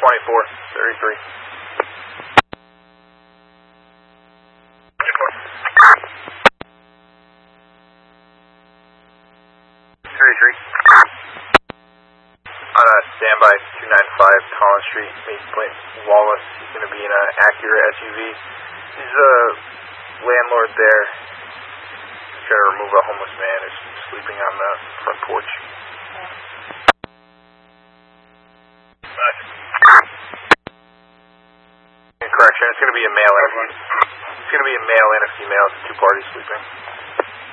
2433. 33. On a standby 295 Collins Street, Mason Point, Wallace. He's going to be in an Acura SUV. He's a landlord there. He's trying to remove a homeless man who's sleeping on the front porch. Correction, it's going to be a male and a female. It's 2 parties sleeping.